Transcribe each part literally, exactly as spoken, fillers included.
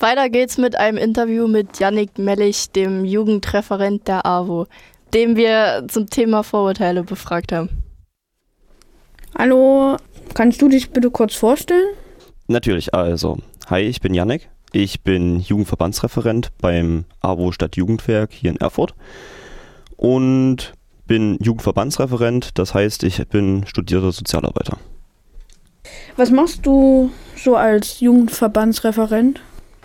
Weiter geht's mit einem Interview mit Yannick Mellich, dem Jugendreferent der A W O, den wir zum Thema Vorurteile befragt haben. Hallo, kannst du dich bitte kurz vorstellen? Natürlich, also, hi, ich bin Yannick. Ich bin Jugendverbandsreferent beim A W O Stadtjugendwerk hier in Erfurt und bin Jugendverbandsreferent, das heißt, ich bin studierter Sozialarbeiter. Was machst du so als Jugendverbandsreferent?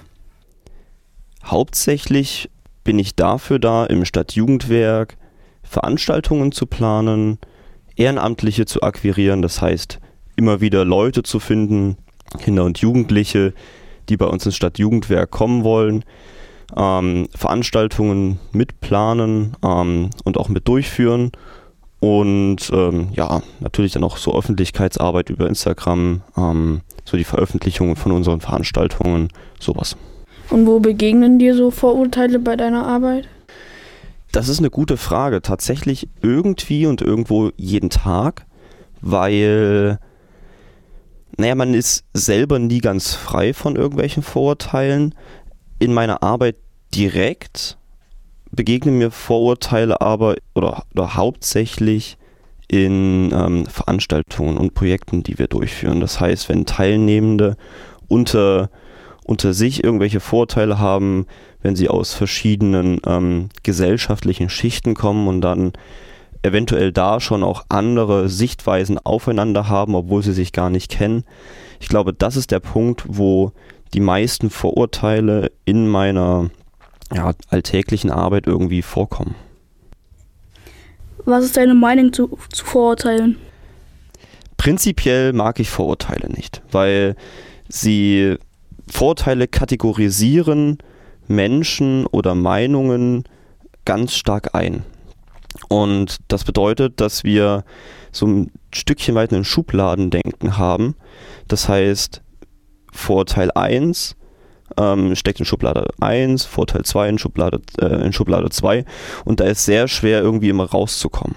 Hauptsächlich bin ich dafür da, im Stadtjugendwerk Veranstaltungen zu planen, Ehrenamtliche zu akquirieren, das heißt, immer wieder Leute zu finden, Kinder und Jugendliche, die bei uns ins Stadtjugendwerk kommen wollen, ähm, Veranstaltungen mitplanen ähm, und auch mit durchführen und ähm, ja, natürlich dann auch so Öffentlichkeitsarbeit über Instagram, ähm, so die Veröffentlichungen von unseren Veranstaltungen, sowas. Und wo begegnen dir so Vorurteile bei deiner Arbeit? Das ist eine gute Frage. Tatsächlich irgendwie und irgendwo jeden Tag, weil naja, man ist selber nie ganz frei von irgendwelchen Vorurteilen. In meiner Arbeit direkt begegnen mir Vorurteile aber oder, oder hauptsächlich in ähm, Veranstaltungen und Projekten, die wir durchführen. Das heißt, wenn Teilnehmende unter, unter sich irgendwelche Vorurteile haben, wenn sie aus verschiedenen ähm, gesellschaftlichen Schichten kommen und dann eventuell da schon auch andere Sichtweisen aufeinander haben, obwohl sie sich gar nicht kennen. Ich glaube, das ist der Punkt, wo die meisten Vorurteile in meiner ja, alltäglichen Arbeit irgendwie vorkommen. Was ist deine Meinung zu, zu Vorurteilen? Prinzipiell mag ich Vorurteile nicht, weil sie Vorurteile kategorisieren Menschen oder Meinungen ganz stark ein. Und das bedeutet, dass wir so ein Stückchen weit ein Schubladendenken haben. Das heißt, Vorurteil eins ähm, steckt in Schublade eins, Vorurteil zwei in Schublade, äh, in Schublade zwei und da ist sehr schwer irgendwie immer rauszukommen.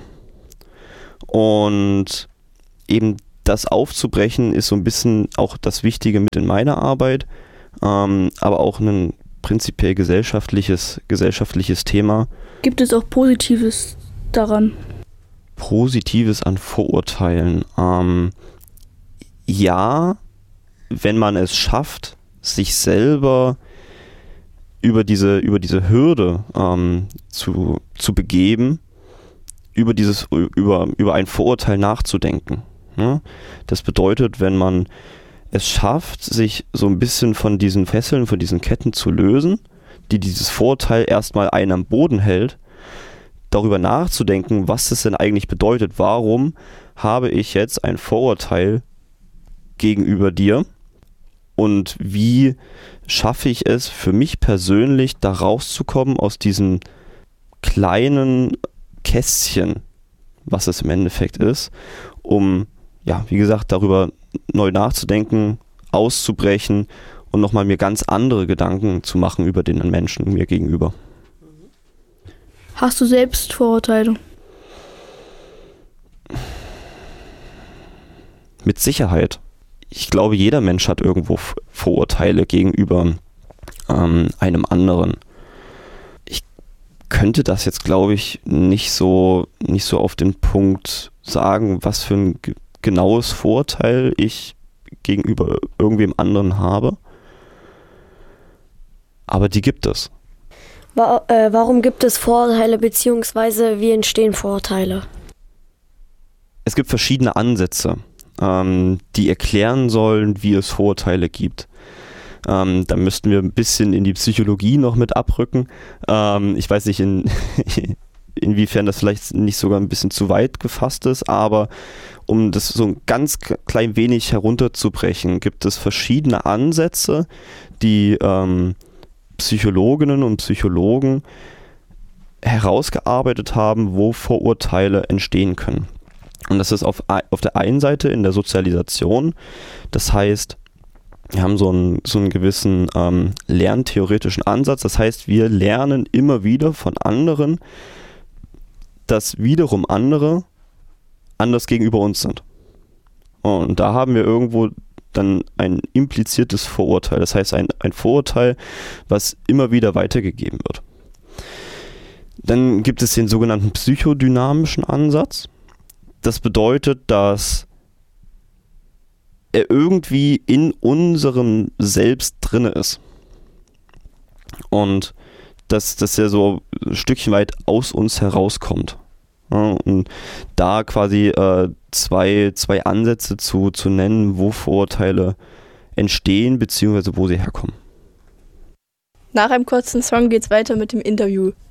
Und eben das aufzubrechen ist so ein bisschen auch das Wichtige mit in meiner Arbeit, ähm, aber auch ein prinzipiell gesellschaftliches, gesellschaftliches Thema. Gibt es auch Positives daran? Positives an Vorurteilen. Ähm, ja, wenn man es schafft, sich selber über diese, über diese Hürde ähm, zu, zu begeben, über, dieses, über, über ein Vorurteil nachzudenken. Ne? Das bedeutet, wenn man es schafft, sich so ein bisschen von diesen Fesseln, von diesen Ketten zu lösen, die dieses Vorurteil erstmal einen am Boden hält, darüber nachzudenken, was das denn eigentlich bedeutet. Warum habe ich jetzt ein Vorurteil gegenüber dir und wie schaffe ich es für mich persönlich, da rauszukommen aus diesem kleinen Kästchen, was es im Endeffekt ist, um, ja, wie gesagt, darüber neu nachzudenken, auszubrechen und nochmal mir ganz andere Gedanken zu machen über den Menschen mir gegenüber. Hast du selbst Vorurteile? Mit Sicherheit. Ich glaube, jeder Mensch hat irgendwo Vorurteile gegenüber ähm, einem anderen. Ich könnte das jetzt, glaube ich, nicht so, nicht so auf den Punkt sagen, was für ein ge- genaues Vorurteil ich gegenüber irgendwem anderen habe. Aber die gibt es. Wa- äh, warum gibt es Vorurteile bzw. wie entstehen Vorurteile? Es gibt verschiedene Ansätze, ähm, die erklären sollen, wie es Vorurteile gibt. Ähm, da müssten wir ein bisschen in die Psychologie noch mit abrücken. Ähm, ich weiß nicht, in, inwiefern das vielleicht nicht sogar ein bisschen zu weit gefasst ist, aber um das so ein ganz klein wenig herunterzubrechen, gibt es verschiedene Ansätze, die ähm, Psychologinnen und Psychologen herausgearbeitet haben, wo Vorurteile entstehen können. Und das ist auf, auf der einen Seite in der Sozialisation, das heißt, wir haben so einen, so einen gewissen ähm, lerntheoretischen Ansatz, das heißt, wir lernen immer wieder von anderen, dass wiederum andere anders gegenüber uns sind. Und da haben wir irgendwo dann ein impliziertes Vorurteil. Das heißt, ein, ein Vorurteil, was immer wieder weitergegeben wird. Dann gibt es den sogenannten psychodynamischen Ansatz. Das bedeutet, dass er irgendwie in unserem Selbst drin ist. Und dass, dass er so ein Stückchen weit aus uns herauskommt. Ja, und da quasi äh, zwei, zwei Ansätze zu, zu nennen, wo Vorurteile entstehen, beziehungsweise wo sie herkommen. Nach einem kurzen Song geht's weiter mit dem Interview.